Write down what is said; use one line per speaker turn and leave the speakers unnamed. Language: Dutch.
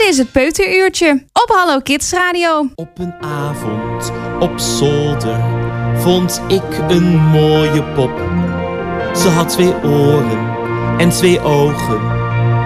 is het Peuteruurtje op Hallo Kids Radio.
Op een avond op zolder vond ik een mooie pop. Ze had 2 oren en 2 ogen